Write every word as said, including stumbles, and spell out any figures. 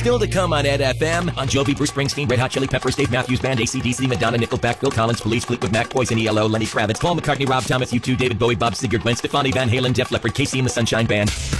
Still to come on Ed F M. Bon Jovi, Bruce Springsteen, Red Hot Chili Peppers, Dave Matthews Band, A C D C, Madonna, Nickelback, Phil Collins, Police, Fleetwood Mac, Poison, E L O, Lenny Kravitz, Paul McCartney, Rob Thomas, U two, David Bowie, Bob Seger, Gwen Stefani, Van Halen, Def Leppard, Casey and the Sunshine Band.